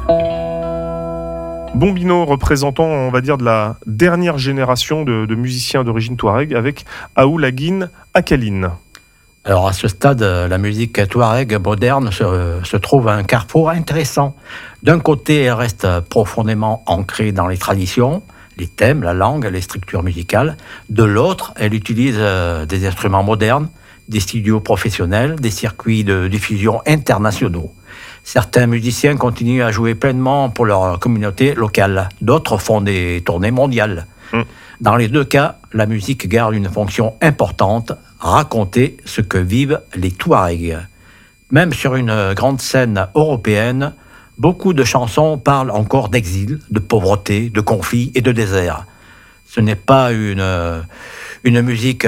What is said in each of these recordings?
Bombino, représentant, on va dire, de la dernière génération de musiciens d'origine touareg, avec Aoulagine Akaline. Alors à ce stade, la musique touareg moderne se trouve à un carrefour intéressant. D'un côté, elle reste profondément ancrée dans les traditions, les thèmes, la langue, les structures musicales. De l'autre, elle utilise des instruments modernes, des studios professionnels, des circuits de diffusion internationaux. Certains musiciens continuent à jouer pleinement pour leur communauté locale. D'autres font des tournées mondiales. Dans les deux cas, la musique garde une fonction importante, raconter ce que vivent les Touaregs. Même sur une grande scène européenne, beaucoup de chansons parlent encore d'exil, de pauvreté, de conflits et de désert. Ce n'est pas une musique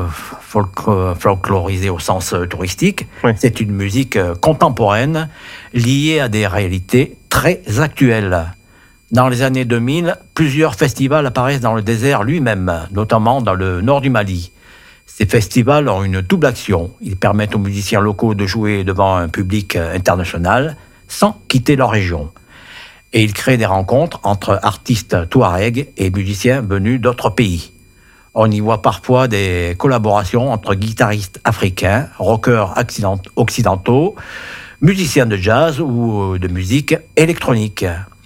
folklorisée au sens touristique, oui. C'est une musique contemporaine liée à des réalités très actuelles. Dans les années 2000, plusieurs festivals apparaissent dans le désert lui-même, notamment dans le nord du Mali. Ces festivals ont une double action. Ils permettent aux musiciens locaux de jouer devant un public international sans quitter leur région. Et ils créent des rencontres entre artistes touaregs et musiciens venus d'autres pays. On y voit parfois des collaborations entre guitaristes africains, rockers occidentaux, musiciens de jazz ou de musique électronique.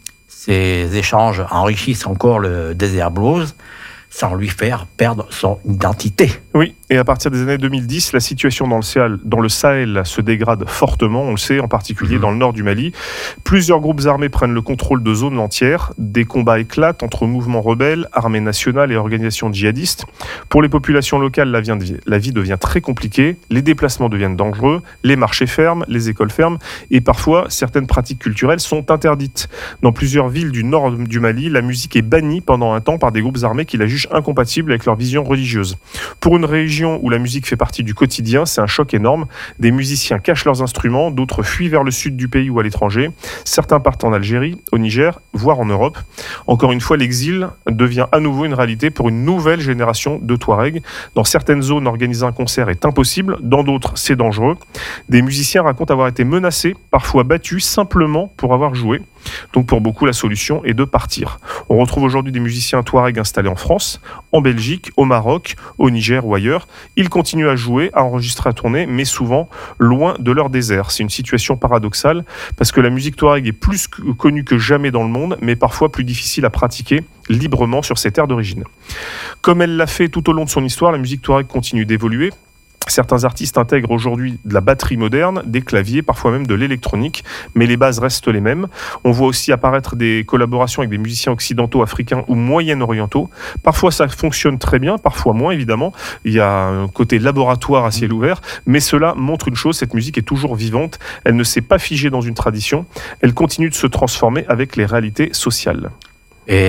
Ces échanges enrichissent encore le desert blues sans lui faire perdre son identité. Oui, et à partir des années 2010, la situation dans le Sahel se dégrade fortement, on le sait, en particulier dans le nord du Mali. Plusieurs groupes armés prennent le contrôle de zones entières. Des combats éclatent entre mouvements rebelles, armées nationales et organisations djihadistes. Pour les populations locales, la vie devient très compliquée, les déplacements deviennent dangereux, les marchés ferment, les écoles ferment, et parfois, certaines pratiques culturelles sont interdites. Dans plusieurs villes du nord du Mali, la musique est bannie pendant un temps par des groupes armés qui la jugent incompatible avec leur vision religieuse. Pour une région où la musique fait partie du quotidien, c'est un choc énorme. Des musiciens cachent leurs instruments, d'autres fuient vers le sud du pays ou à l'étranger. Certains partent en Algérie, au Niger, voire en Europe. Encore une fois, l'exil devient à nouveau une réalité pour une nouvelle génération de Touaregs. Dans certaines zones, organiser un concert est impossible. Dans d'autres, c'est dangereux. Des musiciens racontent avoir été menacés, parfois battus, simplement pour avoir joué. Donc pour beaucoup, la solution est de partir. On retrouve aujourd'hui des musiciens touaregs installés en France, en Belgique, au Maroc, au Niger ou ailleurs. Ils continuent à jouer, à enregistrer, à tourner, mais souvent loin de leur désert. C'est une situation paradoxale parce que la musique touareg est plus connue que jamais dans le monde, mais parfois plus difficile à pratiquer librement sur ses terres d'origine. Comme elle l'a fait tout au long de son histoire, la musique touareg continue d'évoluer. Certains artistes intègrent aujourd'hui de la batterie moderne, des claviers, parfois même de l'électronique, mais les bases restent les mêmes. On voit aussi apparaître des collaborations avec des musiciens occidentaux, africains ou moyen-orientaux. Parfois ça fonctionne très bien, parfois moins évidemment. Il y a un côté laboratoire à ciel ouvert, mais cela montre une chose, cette musique est toujours vivante, elle ne s'est pas figée dans une tradition, elle continue de se transformer avec les réalités sociales.